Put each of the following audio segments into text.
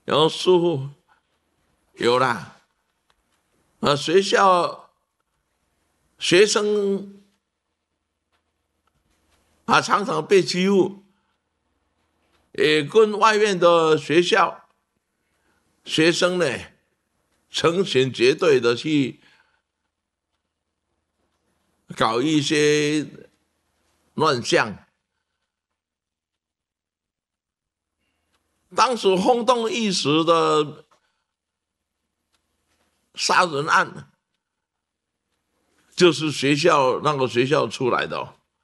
然后书有啦，学校学生常常被欺负，也跟外面的学校学生呢成群结队的去搞一些乱象。当时轰动一时的杀人案，就是那个学校出来的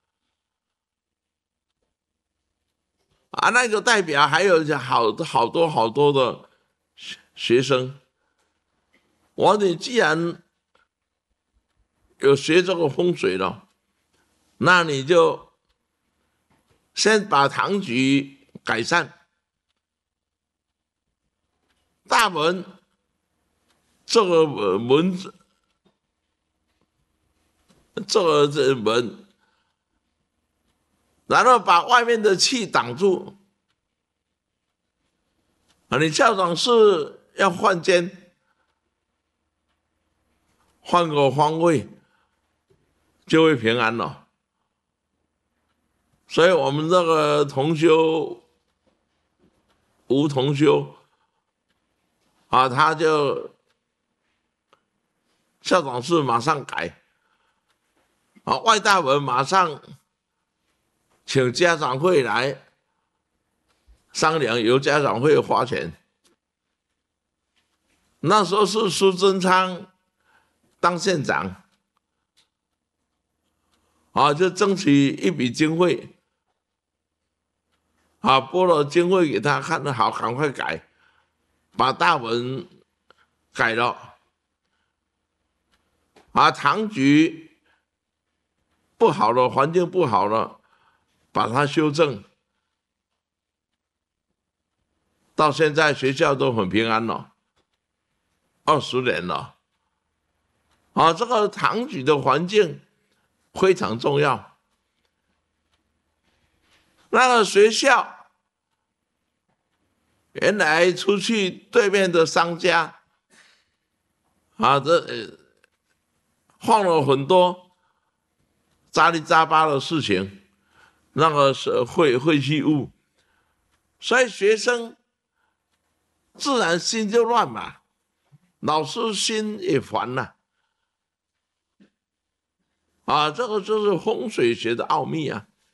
那个代表还有好多的学生。你既然有学这个风水了，那你就先把堂局改善，大门这个门然后把外面的气挡住。你校长室要换间，换个方位就会平安了。所以我们这个吴同修他就校长室马上改外大门马上请家长会来商量，由家长会花钱。那时候是苏贞昌当县长就争取一笔经费拨了经费给他，看得好，赶快改，把大门改了堂局不好了，环境不好了，把它修正。到现在学校都很平安了，20年了这个堂局的环境非常重要。那个学校原来出去对面的商家放了很多杂七杂八的事情，那个是废弃物，所以学生自然心就乱嘛，老师心也烦了这个就是风水学的奥秘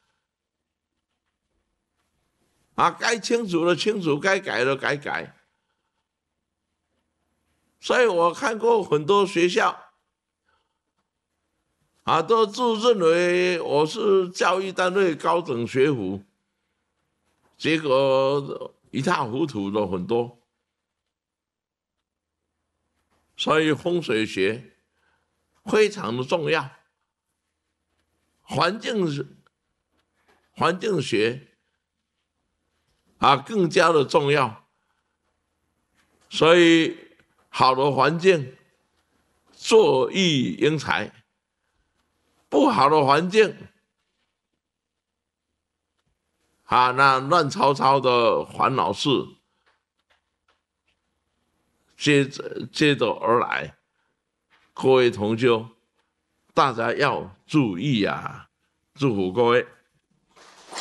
该清楚的清楚，该改的改。所以我看过很多学校都自认为我是教育单位高等学府，结果一塌糊涂了很多。所以风水学非常的重要，环境学更加的重要。所以好的环境坐育英才，不好的环境那乱糟糟的烦恼事接着而来。各位同修，大家要注意祝福各位。